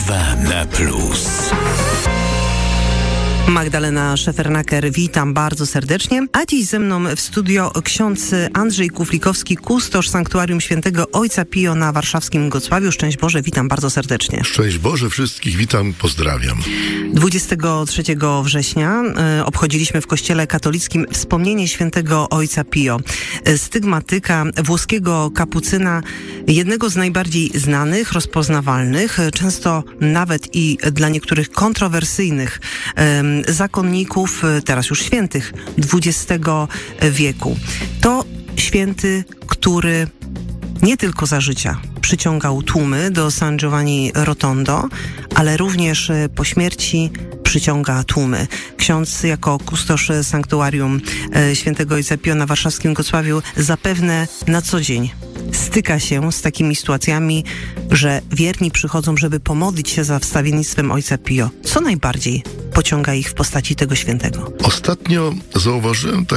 2 na plus. Magdalena Szefernaker, witam bardzo serdecznie. A dziś ze mną w studio ksiądz Andrzej Kuflikowski, kustosz Sanktuarium Świętego Ojca Pio na warszawskim Gocławiu. Szczęść Boże, witam bardzo serdecznie. Szczęść Boże wszystkich, witam, pozdrawiam. 23 września obchodziliśmy w Kościele Katolickim wspomnienie Świętego Ojca Pio, stygmatyka, włoskiego kapucyna, jednego z najbardziej znanych, rozpoznawalnych, często nawet i dla niektórych kontrowersyjnych zakonników, teraz już świętych XX wieku. To święty, który nie tylko za życia przyciągał tłumy do San Giovanni Rotondo, ale również po śmierci przyciąga tłumy. Ksiądz jako kustosz Sanktuarium Świętego Ojca Pio na warszawskim Gocławiu zapewne na co dzień styka się z takimi sytuacjami, że wierni przychodzą, żeby pomodlić się za wstawiennictwem Ojca Pio. Co najbardziej pociąga ich w postaci tego świętego? Ostatnio zauważyłem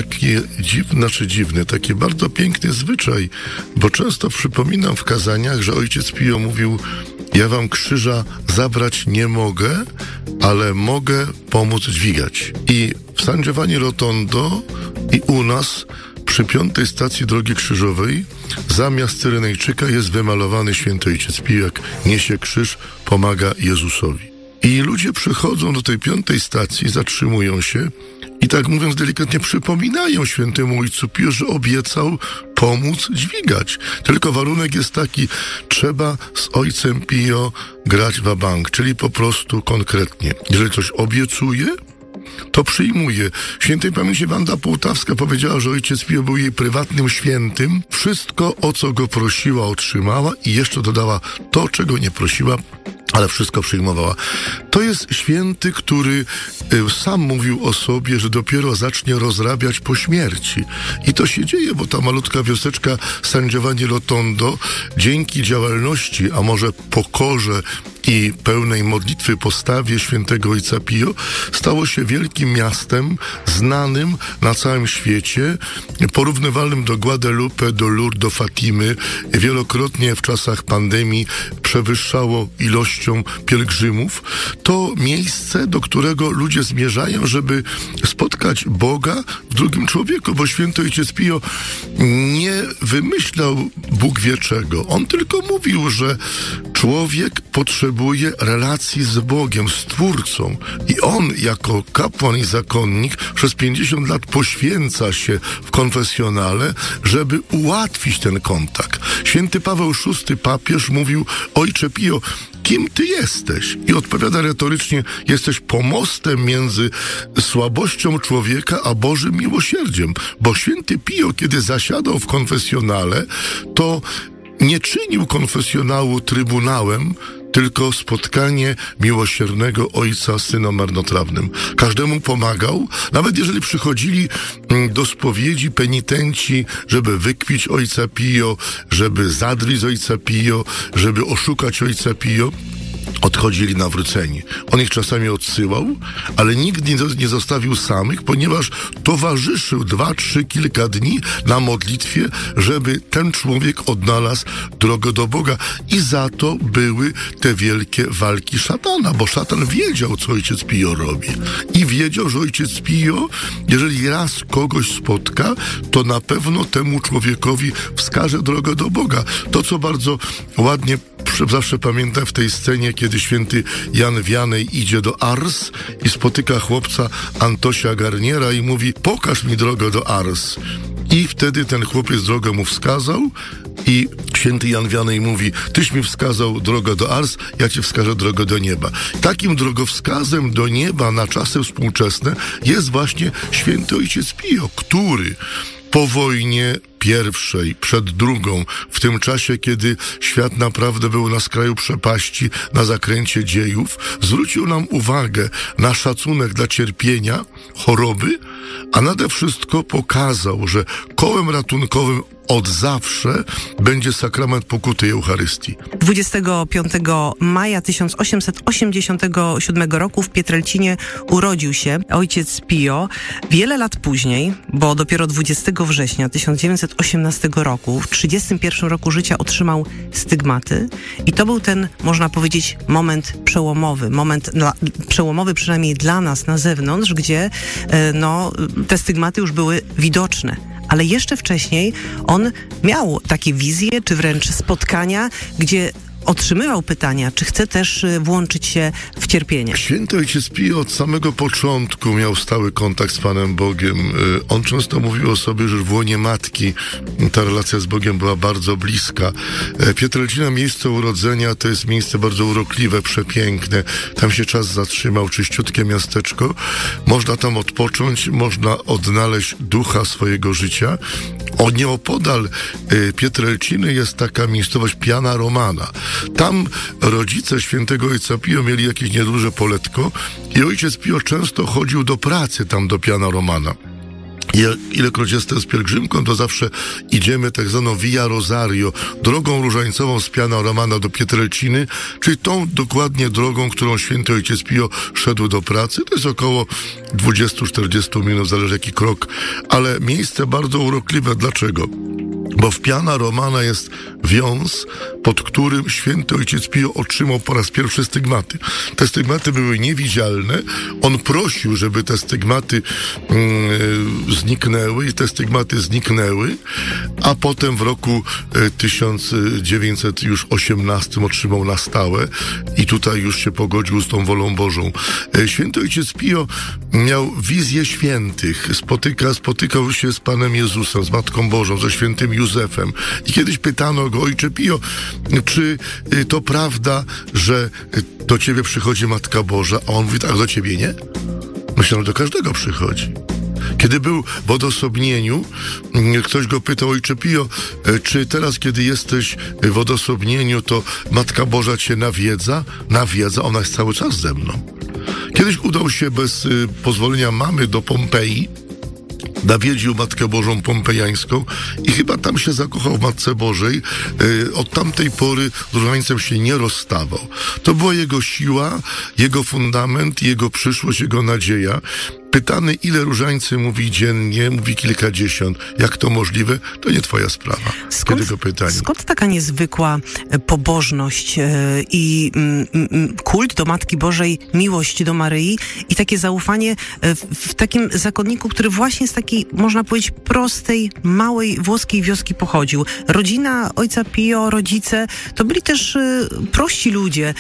taki bardzo piękny zwyczaj, bo często przypominam w kazaniach, że Ojciec Pio mówił: ja wam krzyża zabrać nie mogę, ale mogę pomóc dźwigać. I w San Giovanni Rotondo i u nas przy 5. stacji Drogi Krzyżowej zamiast Cyrenejczyka jest wymalowany Święty Ojciec Pio, jak niesie krzyż, pomaga Jezusowi. I ludzie przychodzą do tej 5. stacji, zatrzymują się i tak mówiąc delikatnie przypominają Świętemu Ojcu Pio, że obiecał pomóc dźwigać. Tylko warunek jest taki: trzeba z Ojcem Pio grać wa bank, czyli po prostu konkretnie. Jeżeli coś obiecuje, to przyjmuje. Świętej pamięci Wanda Połtawska powiedziała, że Ojciec Pio był jej prywatnym świętym. Wszystko, o co go prosiła, otrzymała i jeszcze dodała to, czego nie prosiła, ale wszystko przyjmowała. To jest święty, który sam mówił o sobie, że dopiero zacznie rozrabiać po śmierci. I to się dzieje, bo ta malutka wioseczka San Giovanni Rotondo dzięki działalności, a może pokorze i pełnej modlitwy postawie Świętego Ojca Pio stało się wielkim miastem, znanym na całym świecie, porównywalnym do Guadalupe, do Lourdes, do Fatimy. Wielokrotnie w czasach pandemii przewyższało ilością pielgrzymów. To miejsce, do którego ludzie zmierzają, żeby spotkać Boga w drugim człowieku, bo Święty Ojciec Pio nie wymyślał Bóg wie czego. On tylko mówił, że człowiek potrzebuje relacji z Bogiem, z Twórcą. I on jako kapłan i zakonnik przez 50 lat poświęca się w konfesjonale, żeby ułatwić ten kontakt. Święty Paweł VI, papież, mówił: Ojcze Pio, kim ty jesteś? I odpowiada retorycznie: jesteś pomostem między słabością człowieka a Bożym miłosierdziem. Bo Święty Pio, kiedy zasiadał w konfesjonale, to nie czynił konfesjonału trybunałem, tylko spotkanie miłosiernego Ojca z Synem marnotrawnym. Każdemu pomagał, nawet jeżeli przychodzili do spowiedzi penitenci, żeby wykpić Ojca Pio, żeby zadryć z Ojca Pio, żeby oszukać Ojca Pio, odchodzili nawróceni. On ich czasami odsyłał, ale nigdy nie zostawił samych, ponieważ towarzyszył 2-3 kilka dni na modlitwie, żeby ten człowiek odnalazł drogę do Boga. I za to były te wielkie walki szatana, bo szatan wiedział, co Ojciec Pio robi. I wiedział, że Ojciec Pio, jeżeli raz kogoś spotka, to na pewno temu człowiekowi wskaże drogę do Boga. To, co bardzo ładnie zawsze pamiętam w tej scenie, kiedy święty Jan Wianej idzie do Ars i spotyka chłopca Antosia Garniera i mówi: pokaż mi drogę do Ars. I wtedy ten chłopiec drogę mu wskazał i święty Jan Wianej mówi: tyś mi wskazał drogę do Ars, ja ci wskażę drogę do nieba. Takim drogowskazem do nieba na czasy współczesne jest właśnie Święty Ojciec Pio, który po wojnie pierwszej, przed drugą, w tym czasie, kiedy świat naprawdę był na skraju przepaści, na zakręcie dziejów, zwrócił nam uwagę na szacunek dla cierpienia, choroby, a nade wszystko pokazał, że kołem ratunkowym od zawsze będzie sakrament pokuty i Eucharystii. 25 maja 1887 roku w Pietrelcinie urodził się ojciec Pio. Wiele lat później, bo dopiero 20 września 1918 roku, w 31 roku życia otrzymał stygmaty i to był ten, można powiedzieć, moment przełomowy przynajmniej dla nas na zewnątrz, gdzie te stygmaty już były widoczne. Ale jeszcze wcześniej on miał takie wizje, czy wręcz spotkania, gdzie otrzymywał pytania, czy chce też włączyć się w cierpienie. Święty ojciec Pio od samego początku miał stały kontakt z Panem Bogiem. On często mówił o sobie, że w łonie matki ta relacja z Bogiem była bardzo bliska. Pietrelcina, miejsce urodzenia, to jest miejsce bardzo urokliwe, przepiękne. Tam się czas zatrzymał, czyściutkie miasteczko. Można tam odpocząć, można odnaleźć ducha swojego życia. Nieopodal Pietrelciny jest taka miejscowość Piana Romana. Tam rodzice świętego ojca Pio mieli jakieś nieduże poletko i ojciec Pio często chodził do pracy tam do Piana Romana. Ilekroć jestem z pielgrzymką, to zawsze idziemy tak zwaną Via Rosario, drogą różańcową z Piana Romana do Pietrelciny, czyli tą dokładnie drogą, którą święty ojciec Pio szedł do pracy. To jest około 20-40 minut, zależy jaki krok, ale miejsce bardzo urokliwe. Dlaczego? Bo w Piana Romana jest wiąz, pod którym święty ojciec Pio otrzymał po raz pierwszy stygmaty. Te stygmaty były niewidzialne. On prosił, żeby te stygmaty zniknęły i te stygmaty zniknęły, a potem w roku 1918 otrzymał na stałe i tutaj już się pogodził z tą wolą Bożą. Święty ojciec Pio miał wizję świętych. Spotykał się z Panem Jezusem, z Matką Bożą, ze świętym Józefem. I kiedyś pytano go: ojcze Pio, czy to prawda, że do ciebie przychodzi Matka Boża? A on mówi: tak, do ciebie nie? Myślę, że do każdego przychodzi. Kiedy był w odosobnieniu, ktoś go pytał: ojcze Pio, czy teraz, kiedy jesteś w odosobnieniu, to Matka Boża cię nawiedza? Nawiedza, ona jest cały czas ze mną. Kiedyś udał się bez pozwolenia mamy do Pompeji, nawiedził Matkę Bożą pompejańską i chyba tam się zakochał w Matce Bożej. Od tamtej pory z różańcem się nie rozstawał. To była jego siła, jego fundament, jego przyszłość, jego nadzieja. Pytany, ile różańcy mówi dziennie, mówi kilkadziesiąt. Jak to możliwe? To nie twoja sprawa. Skąd taka niezwykła pobożność i kult do Matki Bożej, miłość do Maryi i takie zaufanie w takim zakonniku, który właśnie z takiej, można powiedzieć, prostej, małej włoskiej wioski pochodził. Rodzina ojca Pio, rodzice, to byli też prości ludzie.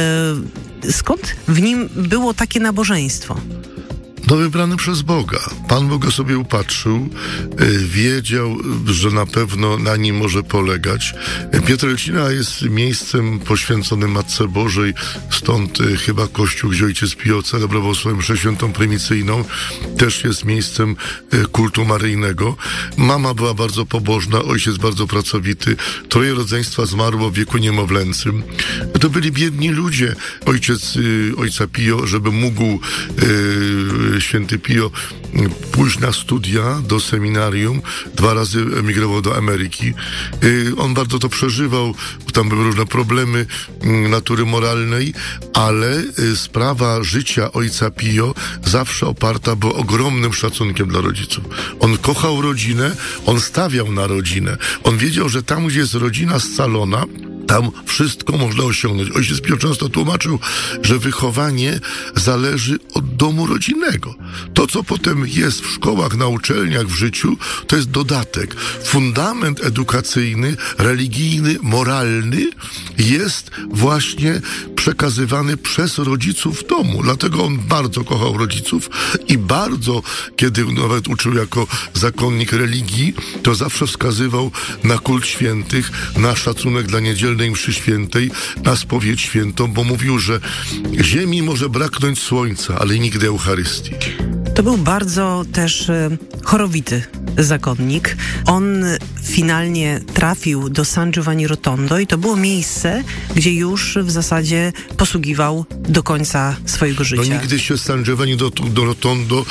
Skąd w nim było takie nabożeństwo? No, wybrany przez Boga. Pan Boga sobie upatrzył, wiedział, że na pewno na nim może polegać. Pietrelcina jest miejscem poświęconym Matce Bożej, stąd chyba kościół, gdzie ojciec Pio celebrował swoją mszę świętą prymicyjną, też jest miejscem kultu maryjnego. Mama była bardzo pobożna, ojciec bardzo pracowity, troje rodzeństwa zmarło w wieku niemowlęcym. To byli biedni ludzie. Ojca Pio, żeby mógł święty Pio pójść na studia do seminarium, 2 razy emigrował do Ameryki. On bardzo to przeżywał, tam były różne problemy natury moralnej, ale sprawa życia ojca Pio zawsze oparta była ogromnym szacunkiem dla rodziców. On kochał rodzinę, on stawiał na rodzinę. On wiedział, że tam, gdzie jest rodzina scalona, tam wszystko można osiągnąć. Ojciec Pio często tłumaczył, że wychowanie zależy od domu rodzinnego. To, co potem jest w szkołach, na uczelniach, w życiu, to jest dodatek. Fundament edukacyjny, religijny, moralny jest właśnie przekazywany przez rodziców w domu. Dlatego on bardzo kochał rodziców i bardzo, kiedy nawet uczył jako zakonnik religii, to zawsze wskazywał na kult świętych, na szacunek dla niedzielnej mszy świętej, na spowiedź świętą, bo mówił, że ziemi może braknąć słońca, ale nigdy Eucharystii. To był bardzo też chorowity zakonnik. On finalnie trafił do San Giovanni Rotondo i to było miejsce, gdzie już w zasadzie posługiwał do końca swojego życia. No nigdy się San Giovanni do Rotondo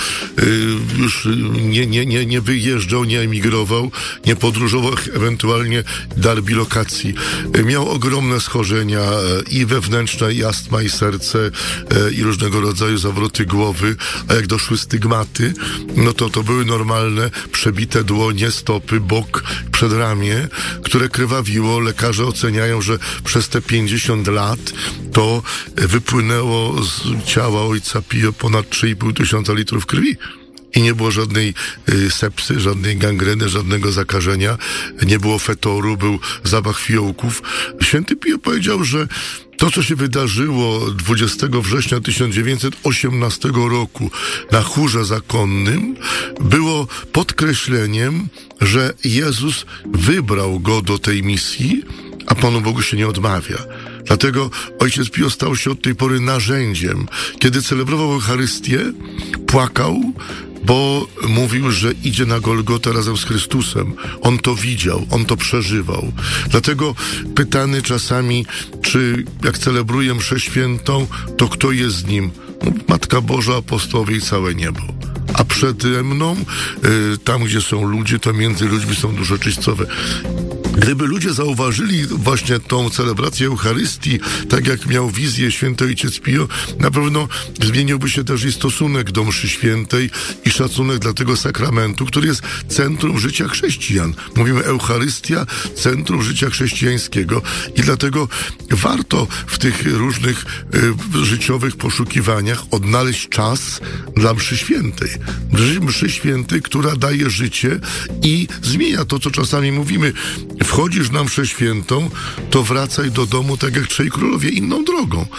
już nie wyjeżdżał, nie emigrował, nie podróżował, ewentualnie dar bilokacji. Miał ogromne schorzenia i wewnętrzne, i astma, i serce, i różnego rodzaju zawroty głowy, a jak doszły stygmaty, no to były normalne przebite dłonie, stopy, bok, przedramię, które krwawiło. Lekarze oceniają, że przez te 50 lat to wypłynęło z ciała ojca Pio ponad 3,5 tysiąca litrów krwi. I nie było żadnej sepsy, żadnej gangreny, żadnego zakażenia, nie było fetoru, był zapach fiołków. Święty Pio powiedział, że to, co się wydarzyło 20 września 1918 roku na chórze zakonnym, było podkreśleniem, że Jezus wybrał go do tej misji, a Panu Bogu się nie odmawia. Dlatego ojciec Pio stał się od tej pory narzędziem. Kiedy celebrował Eucharystię, płakał, bo mówił, że idzie na Golgotę razem z Chrystusem. On to widział, on to przeżywał. Dlatego pytany czasami, czy jak celebruję mszę świętą, to kto jest z nim? Matka Boża, apostołowie i całe niebo. A przede mną, tam gdzie są ludzie, to między ludźmi są dusze czyścowe. Gdyby ludzie zauważyli właśnie tą celebrację Eucharystii, tak jak miał wizję święty ojciec Pio, na pewno zmieniłby się też i stosunek do mszy świętej i szacunek dla tego sakramentu, który jest centrum życia chrześcijan. Mówimy Eucharystia, centrum życia chrześcijańskiego i dlatego warto w tych różnych życiowych poszukiwaniach odnaleźć czas dla mszy świętej. Mszy świętej, która daje życie i zmienia to, co czasami mówimy. Wchodzisz na mszę świętą, to wracaj do domu tak jak trzej królowie inną drogą.